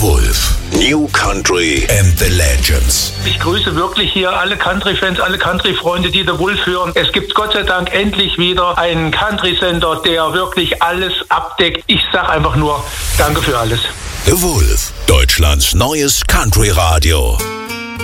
Wolf. New Country and the Legends. Ich grüße wirklich hier alle Country-Fans, alle Country-Freunde, die The Wolf hören. Es gibt Gott sei Dank endlich wieder einen Country-Sender, der wirklich alles abdeckt. Ich sag einfach nur, danke für alles. The Wolf, Deutschlands neues Country-Radio.